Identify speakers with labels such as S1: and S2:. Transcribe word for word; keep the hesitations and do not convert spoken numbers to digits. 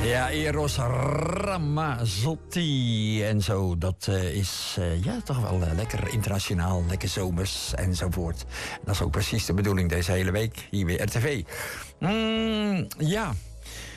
S1: Ja, Eros Ramazzotti en zo. Dat uh, is uh, ja, toch wel uh, lekker internationaal, lekker zomers enzovoort. Dat is ook precies de bedoeling deze hele week hier bij R T V. Mm, ja.